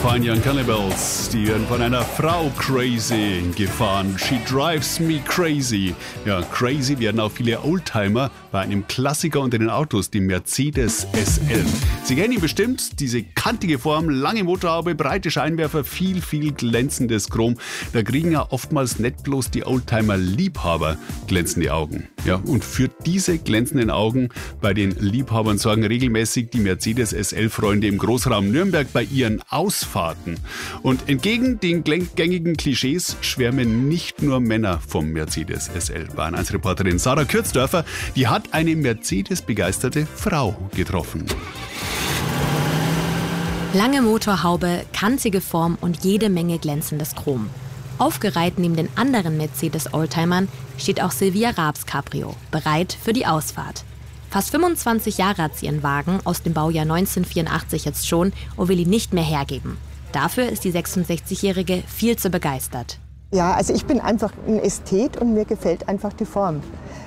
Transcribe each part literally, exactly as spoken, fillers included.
Fine Young Cannibals, die werden von einer Frau crazy gefahren. She drives me crazy. Ja, crazy werden auch viele Oldtimer bei einem Klassiker unter den Autos, dem Mercedes S L. Sie kennen ihn bestimmt, diese kantige Form, lange Motorhaube, breite Scheinwerfer, viel, viel glänzendes Chrom. Da kriegen ja oftmals nicht bloß die Oldtimer-Liebhaber glänzende Augen. Ja, und für diese glänzenden Augen bei den Liebhabern sorgen regelmäßig die Mercedes S L-Freunde im Großraum Nürnberg bei ihren Ausfahrten. Und entgegen den gängigen Klischees schwärmen nicht nur Männer vom Mercedes S L. Bahn eins Reporterin Sarah Kürzdörfer, die hat eine Mercedes-begeisterte Frau getroffen. Lange Motorhaube, kanzige Form und jede Menge glänzendes Chrom. Aufgereiht neben den anderen Mercedes-Oldtimern steht auch Silvia Raabs Cabrio, bereit für die Ausfahrt. Fast fünfundzwanzig Jahre hat sie ihren Wagen, aus dem Baujahr neunzehnhundertvierundachtzig jetzt schon, und will ihn nicht mehr hergeben. Dafür ist die sechsundsechzigjährige viel zu begeistert. Ja, also ich bin einfach ein Ästhet und mir gefällt einfach die Form.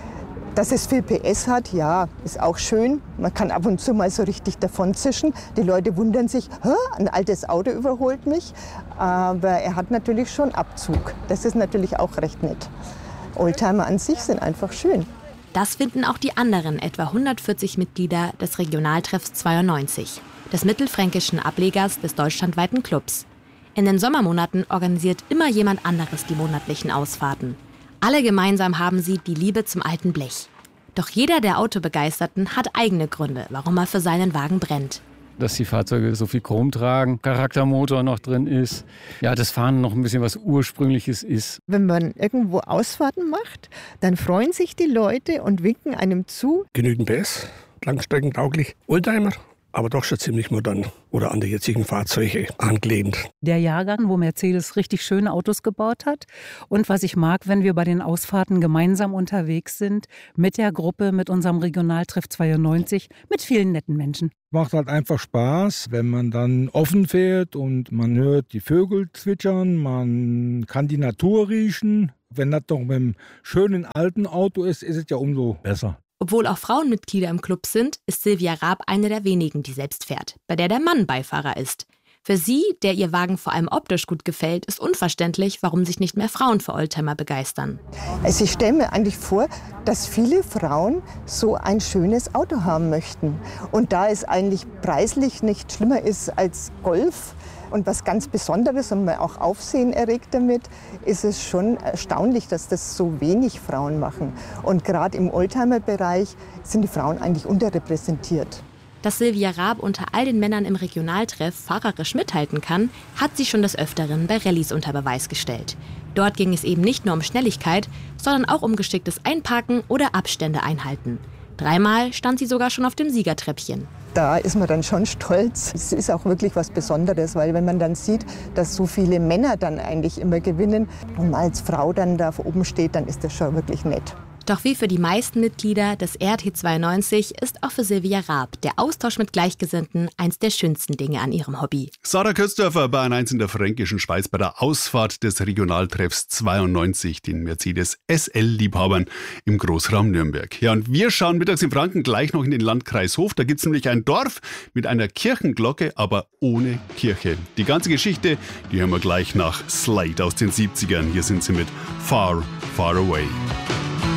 Dass es viel P S hat, ja, ist auch schön. Man kann ab und zu mal so richtig davonzischen. Die Leute wundern sich, hä, ein altes Auto überholt mich. Aber er hat natürlich schon Abzug. Das ist natürlich auch recht nett. Oldtimer an sich sind einfach schön. Das finden auch die anderen etwa hundertvierzig Mitglieder des Regionaltreffs zweiundneunzig, des mittelfränkischen Ablegers des deutschlandweiten Clubs. In den Sommermonaten organisiert immer jemand anderes die monatlichen Ausfahrten. Alle gemeinsam haben sie die Liebe zum alten Blech. Doch jeder der Autobegeisterten hat eigene Gründe, warum er für seinen Wagen brennt. Dass die Fahrzeuge so viel Chrom tragen, Charaktermotor noch drin ist, ja, das Fahren noch ein bisschen was Ursprüngliches ist. Wenn man irgendwo Ausfahrten macht, dann freuen sich die Leute und winken einem zu. Genügend P S, langstreckentauglich, Oldtimer, aber doch schon ziemlich modern oder an die jetzigen Fahrzeuge angelehnt. Der Jahrgang, wo Mercedes richtig schöne Autos gebaut hat. Und was ich mag, wenn wir bei den Ausfahrten gemeinsam unterwegs sind, mit der Gruppe, mit unserem Regionaltreff zweiundneunzig, mit vielen netten Menschen. Macht halt einfach Spaß, wenn man dann offen fährt und man hört die Vögel zwitschern, man kann die Natur riechen. Wenn das doch mit einem schönen alten Auto ist, ist es ja umso besser. Obwohl auch Frauenmitglieder im Club sind, ist Silvia Raab eine der wenigen, die selbst fährt, bei der der Mann Beifahrer ist. Für sie, der ihr Wagen vor allem optisch gut gefällt, ist unverständlich, warum sich nicht mehr Frauen für Oldtimer begeistern. Also ich stelle mir eigentlich vor, dass viele Frauen so ein schönes Auto haben möchten. Und da es eigentlich preislich nicht schlimmer ist als Golf und was ganz Besonderes und man auch Aufsehen erregt damit, ist es schon erstaunlich, dass das so wenig Frauen machen. Und gerade im Oldtimer-Bereich sind die Frauen eigentlich unterrepräsentiert. Dass Silvia Raab unter all den Männern im Regionaltreff fahrerisch mithalten kann, hat sie schon des Öfteren bei Rallyes unter Beweis gestellt. Dort ging es eben nicht nur um Schnelligkeit, sondern auch um geschicktes Einparken oder Abstände einhalten. Dreimal stand sie sogar schon auf dem Siegertreppchen. Da ist man dann schon stolz. Es ist auch wirklich was Besonderes, weil wenn man dann sieht, dass so viele Männer dann eigentlich immer gewinnen und man als Frau dann da oben steht, dann ist das schon wirklich nett. Doch wie für die meisten Mitglieder des R T zweiundneunzig ist auch für Silvia Raab der Austausch mit Gleichgesinnten eins der schönsten Dinge an ihrem Hobby. Sarah Kürzdörfer, Bahn eins in der Fränkischen Schweiz bei der Ausfahrt des Regionaltreffs zweiundneunzig, den Mercedes S L-Liebhabern im Großraum Nürnberg. Ja, und wir schauen mittags in Franken gleich noch in den Landkreis Hof. Da gibt es nämlich ein Dorf mit einer Kirchenglocke, aber ohne Kirche. Die ganze Geschichte, die hören wir gleich nach Slide aus den siebzigern. Hier sind sie mit Far, Far Away.